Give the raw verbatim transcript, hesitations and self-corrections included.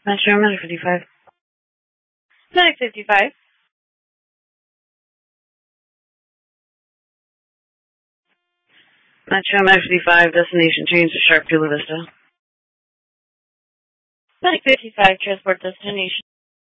Metro Medic fifty-five. Medic fifty-five. Metro Medic fifty-five, destination change to Sharp Chula Vista. Medic fifty-five, transport destination.